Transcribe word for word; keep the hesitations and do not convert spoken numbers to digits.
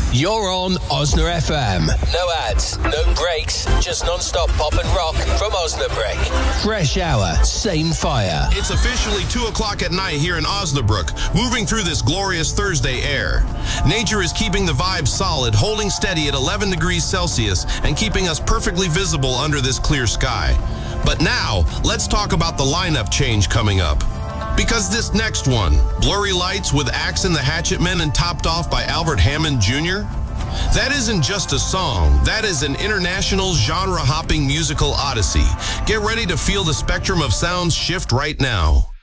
You're on Osna F M. No ads, no breaks, just non-stop pop and rock from Osnabrück. Fresh hour, same fire. It's officially two o'clock at night here in Osnabrück, moving through this glorious Thursday air. Nature is keeping the vibe solid, holding steady at eleven degrees Celsius and keeping us perfectly visible under this clear sky. But now, let's talk about the lineup change coming up. Because this next one, Blurry Lights with Axe and the Hatchet Men and topped off by Albert Hammond Junior, that isn't just a song, that is an international genre-hopping musical odyssey. Get ready to feel the spectrum of sounds shift right now.